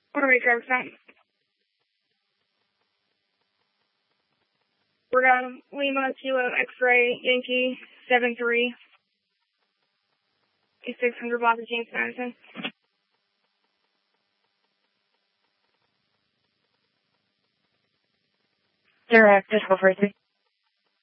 Puerto Rico, percent. We're going Lima, Kilo, X-ray, Yankee, 7-3. 600 block of James Madison. Direct, just go for it.